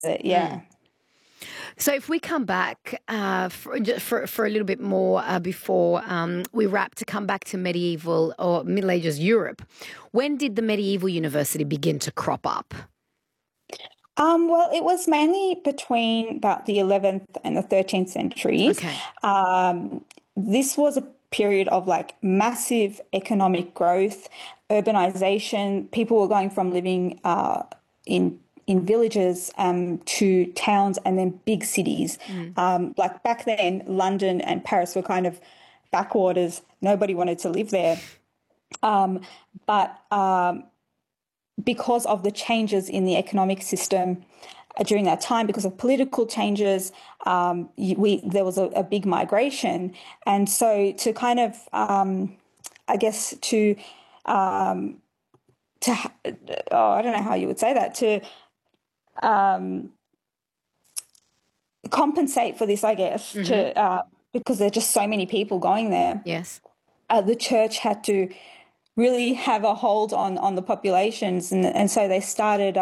it, yeah. So if we come back for a little bit more before we wrap, to come back to medieval or Middle Ages Europe, when did the medieval university begin to crop up? Well, it was mainly between about the 11th and the 13th centuries. Okay. This was a period of like massive economic growth, urbanization. People were going from living in villages to towns and then big cities. Like back then, London and Paris were kind of backwaters. Nobody wanted to live there. But because of the changes in the economic system during that time, because of political changes, there was a big migration. And so to kind of, I guess, I don't know how you would say that, to compensate for this, I guess, because there are just so many people going there. Yes. The church had to really have a hold on the populations, and so they started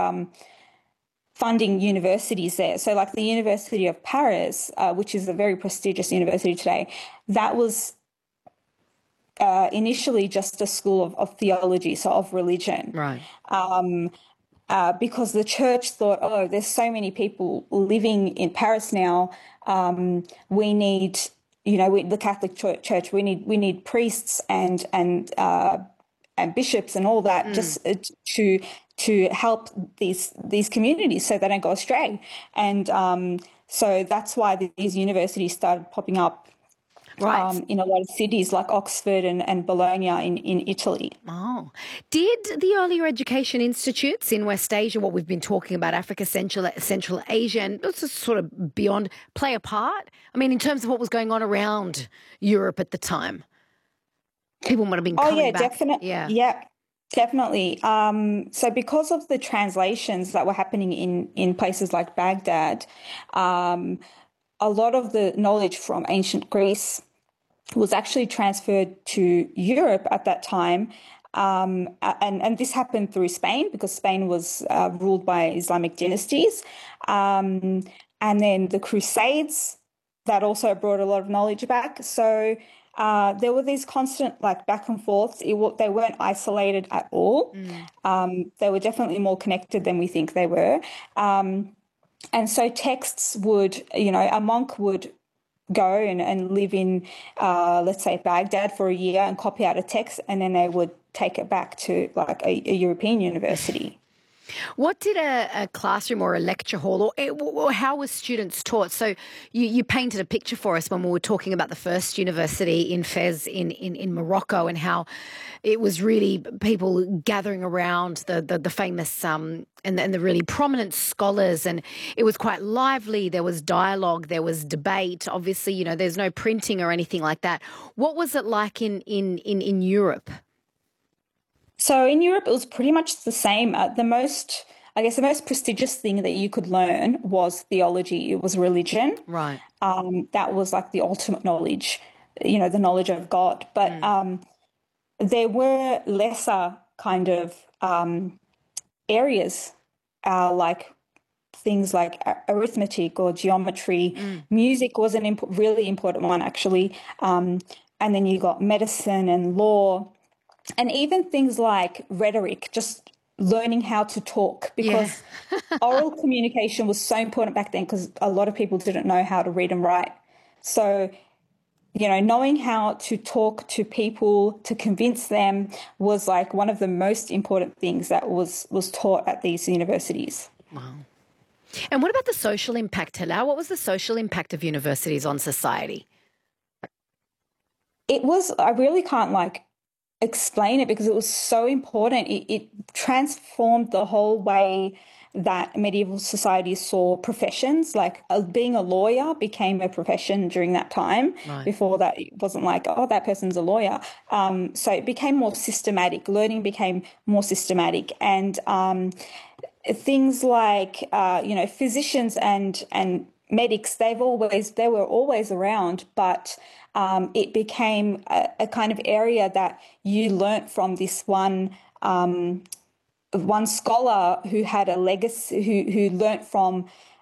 funding universities there. So like the University of Paris, which is a very prestigious university today, that was initially just a school of theology, so of religion. Right. Because the church thought, oh, there's so many people living in Paris now, we need, the Catholic Church, we need priests and bishops and all that, just to help these communities so they don't go astray. And so that's why these universities started popping up. Right. In a lot of cities like Oxford and Bologna in Italy. Oh. Did the earlier education institutes in West Asia, what we've been talking about, Africa, Central Asia, and also sort of beyond, play a part? I mean, in terms of what was going on around Europe at the time? People might have been coming back. Definitely. Yeah, definitely. So because of the translations that were happening in places like Baghdad, a lot of the knowledge from ancient Greece was actually transferred to Europe at that time. And this happened through Spain, because Spain was ruled by Islamic dynasties. And then the Crusades, that also brought a lot of knowledge back. So there were these constant back and forths. They weren't isolated at all. They were definitely more connected than we think they were. And so texts would, a monk would go and live in, let's say, Baghdad for a year and copy out a text, and then they would take it back to a European university. What did a classroom or a lecture hall, or how were students taught? So you painted a picture for us when we were talking about the first university in Fez in Morocco, and how it was really people gathering around the famous and the really prominent scholars, and it was quite lively. There was dialogue, there was debate. Obviously, there's no printing or anything like that. What was it like in Europe? So in Europe, it was pretty much the same. The most prestigious thing that you could learn was theology. It was religion. Right. That was like the ultimate knowledge, the knowledge of God. But there were lesser kind of areas, like things like arithmetic or geometry. Music was a really important one, actually. And then you got medicine and law. And even things like rhetoric, just learning how to talk, because oral communication was so important back then, because a lot of people didn't know how to read and write. So, knowing how to talk to people, to convince them, was like one of the most important things that was taught at these universities. Wow. And what about the social impact, Helal? What was the social impact of universities on society? It was, I really can't explain it, because it was so important. It transformed the whole way that medieval society saw professions. Like being a lawyer became a profession during that time. Right. Before that, it wasn't like, oh, that person's a lawyer. So it became more systematic. Learning became more systematic. And things like, physicians and medics, they were always around, but it became a kind of area that you learnt from this one one scholar who had a legacy, who learnt from